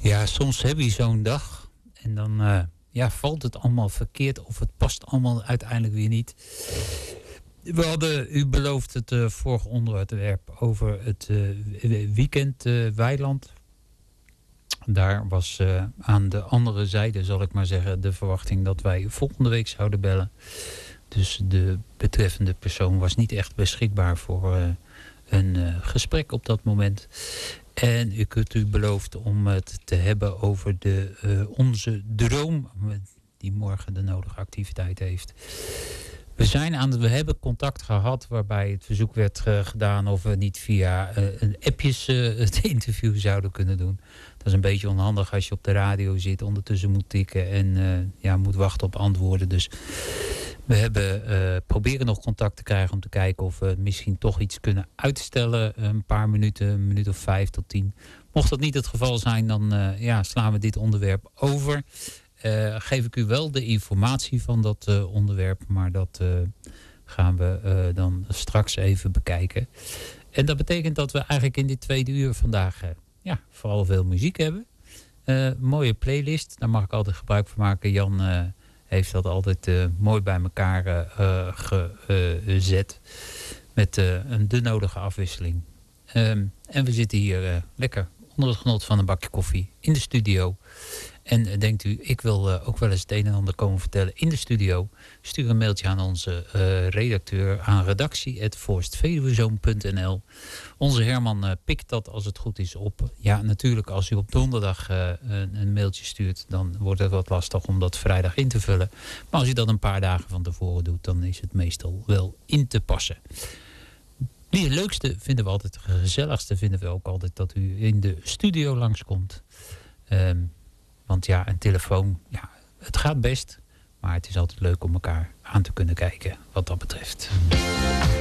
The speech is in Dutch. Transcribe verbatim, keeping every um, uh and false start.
Ja, soms heb je zo'n dag en dan uh, ja, valt het allemaal verkeerd of het past allemaal uiteindelijk weer niet. We hadden u beloofd het uh, vorige onderwerp over het uh, weekend uh, Weiland. Daar was uh, aan de andere zijde, zal ik maar zeggen, de verwachting dat wij volgende week zouden bellen. Dus de betreffende persoon was niet echt beschikbaar voor uh, een uh, gesprek op dat moment. En u kunt u beloofd om het te hebben over de, uh, onze droom, die morgen de nodige activiteit heeft. We, zijn aan het, we hebben contact gehad waarbij het verzoek werd uh, gedaan of we niet via uh, een appjes uh, het interview zouden kunnen doen. Dat is een beetje onhandig als je op de radio zit, ondertussen moet tikken en uh, ja, moet wachten op antwoorden. Dus we hebben uh, proberen nog contact te krijgen om te kijken of we misschien toch iets kunnen uitstellen. Een paar minuten, een minuut of vijf tot tien. Mocht dat niet het geval zijn, dan uh, ja, slaan we dit onderwerp over. Uh, geef ik u wel de informatie van dat uh, onderwerp, maar dat uh, gaan we uh, dan straks even bekijken. En dat betekent dat we eigenlijk in dit tweede uur vandaag uh, ja, vooral veel muziek hebben. Uh, mooie playlist, daar mag ik altijd gebruik van maken. Jan uh, heeft dat altijd uh, mooi bij elkaar uh, gezet uh, met uh, een de nodige afwisseling. Um, en we zitten hier uh, lekker onder het genot van een bakje koffie in de studio. En uh, denkt u, ik wil uh, ook wel eens het een en ander komen vertellen in de studio. Stuur een mailtje aan onze uh, redacteur aan redactie at voorstveluwezoom punt n l. Onze Herman uh, pikt dat als het goed is op. Ja, natuurlijk als u op donderdag uh, een, een mailtje stuurt, dan wordt het wat lastig om dat vrijdag in te vullen. Maar als u dat een paar dagen van tevoren doet, dan is het meestal wel in te passen. Het leukste vinden we altijd, het gezelligste vinden we ook altijd dat u in de studio langskomt. Um, Want ja, een telefoon, ja, het gaat best. Maar het is altijd leuk om elkaar aan te kunnen kijken wat dat betreft.